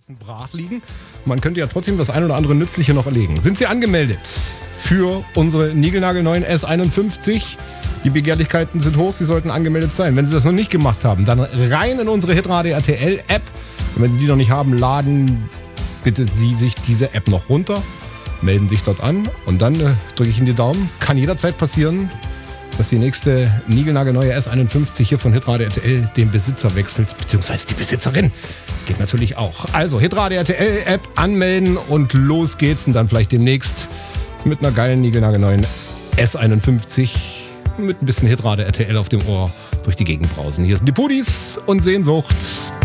bisschen brach liegen. Man könnte ja trotzdem das ein oder andere Nützliche noch erlegen. Sind Sie angemeldet für unsere niegelnagelneuen S51? Die Begehrlichkeiten sind hoch, Sie sollten angemeldet sein. Wenn Sie das noch nicht gemacht haben, dann rein in unsere Hitradio RTL App. Und wenn Sie die noch nicht haben, laden bitte Sie sich diese App noch runter, melden sich dort an und dann drücke ich Ihnen die Daumen. Kann jederzeit passieren, dass die nächste niegelnagelneue S51 hier von Hitradio RTL den Besitzer wechselt, beziehungsweise die Besitzerin. Geht natürlich auch. Also Hitradio RTL App anmelden und los geht's. Und dann vielleicht demnächst mit einer geilen niegelnagelneuen S51 mit ein bisschen Hitradio RTL auf dem Ohr durch die Gegend brausen. Hier sind die Pudis und Sehnsucht.